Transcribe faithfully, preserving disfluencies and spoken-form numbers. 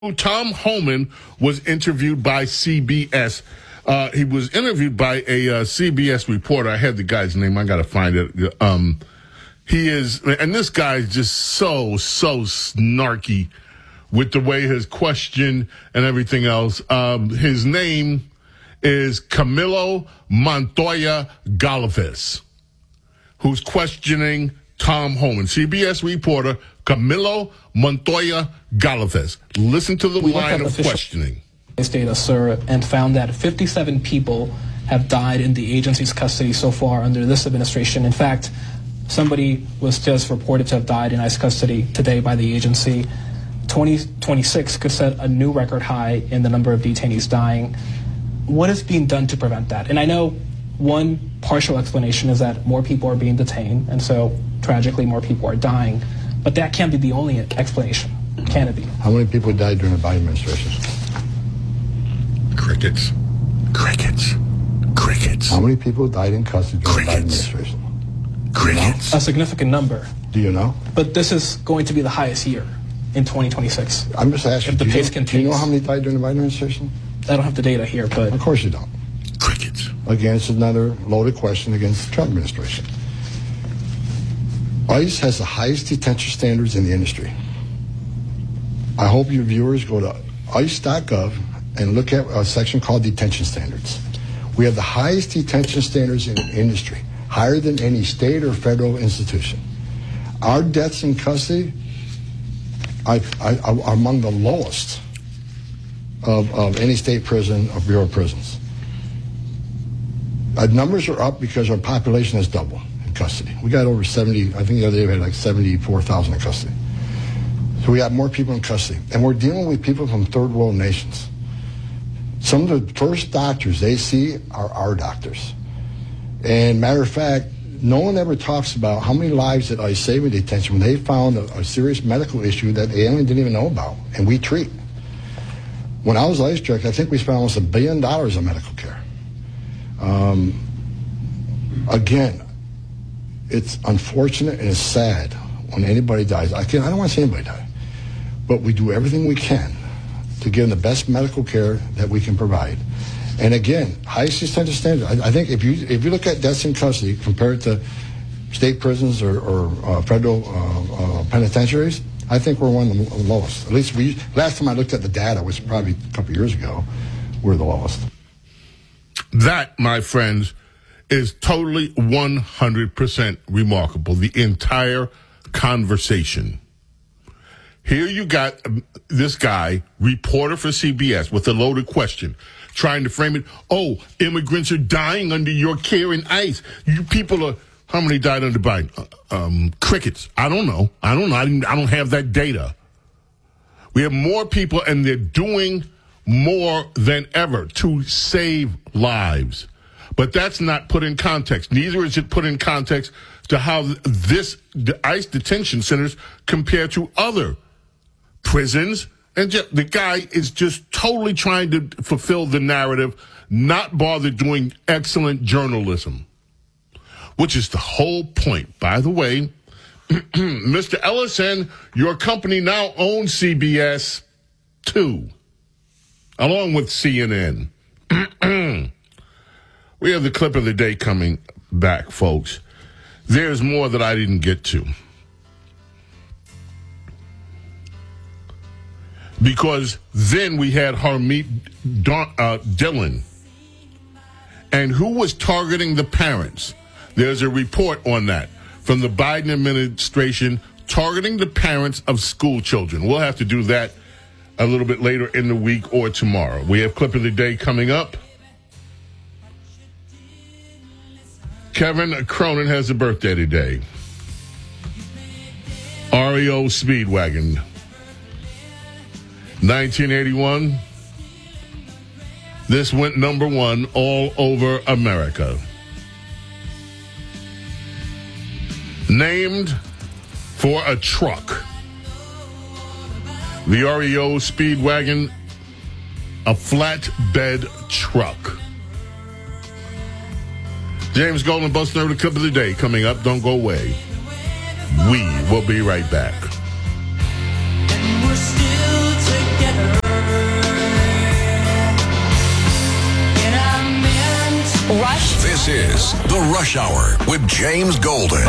Tom Homan was interviewed by C B S. Uh, he was interviewed by a uh, C B S reporter. I had the guy's name. I got to find it. Um, he is, and this guy is just so, so snarky with the way his question and everything else. Um, his name is Camilo Montoya Galavis, who's questioning Tom Homan. C B S reporter Camilo Montoya Galavis. Listen to the we line of questioning. Data, sir, and found that fifty-seven people have died in the agency's custody so far under this administration. In fact, somebody was just reported to have died in ICE custody today by the agency. twenty twenty-six could set a new record high in the number of detainees dying. What is being done to prevent that? And I know one partial explanation is that more people are being detained, and so tragically more people are dying. But that can't be the only explanation, can it be? How many people died during the Biden administration? Crickets. Crickets. Crickets. How many people died in custody during Crickets. the Biden administration? Crickets. A significant number. Do you know? But this is going to be the highest year in twenty twenty-six. I'm just asking. If the do, pace you, continues. do you know how many died during the Biden administration? I don't have the data here, but... Of course you don't. Crickets. Again, it's another loaded question against the Trump administration. ICE has the highest detention standards in the industry. I hope your viewers go to ice dot gov and look at a section called detention standards. We have the highest detention standards in the industry, higher than any state or federal institution. Our deaths in custody are, are, are among the lowest of, of any state prison or Bureau of Prisons. Our numbers are up because our population has doubled in custody. We got over seventy, I think the other day we had like seventy-four thousand in custody. So we have more people in custody. And we're dealing with people from third world nations. Some of the first doctors they see are our doctors. And matter of fact, no one ever talks about how many lives that ICE saved in detention when they found a, a serious medical issue that the alien didn't even know about, and we treat. When I was ICE director, I think we spent almost a billion dollars on medical care. Um, again, it's unfortunate and it's sad when anybody dies. I, can, I don't want to see anybody die, but we do everything we can to give them the best medical care that we can provide. And again, highest detention standard. I, I think if you if you look at deaths in custody compared to state prisons or, or uh, federal uh, uh, penitentiaries, I think we're one of the lowest. At least we last time I looked at the data, which was probably a couple years ago, we're the lowest. That, my friends, is totally one hundred percent remarkable. The entire conversation. Here you got this guy, reporter for C B S, with a loaded question, trying to frame it. Oh, immigrants are dying under your care in ICE. You people are, how many died under Biden? Uh, um, crickets. I don't know. I don't know. I, didn't, I don't have that data. We have more people, and they're doing more than ever to save lives. But that's not put in context. Neither is it put in context to how this the ICE detention centers compare to other prisons. And just, the guy is just totally trying to fulfill the narrative, not bother doing excellent journalism, which is the whole point. By the way, Mister Ellison, your company now owns C B S too, along with C N N. We have the clip of the day coming back, folks. There's more that I didn't get to. Because then we had Harmeet Don, uh, Dillon. And who was targeting the parents? There's a report on that from the Biden administration targeting the parents of school children. We'll have to do that a little bit later in the week or tomorrow. We have clip of the day coming up. Kevin Cronin has a birthday today. R E O Speedwagon. nineteen eighty-one. This went number one all over America. Named for a truck. The R E O Speedwagon, a flatbed truck. James Golden, Bus Nerd, the clip of the day coming up. Don't go away. We will be right back. And we're still together. Rush. This is The Rush Hour with James Golden.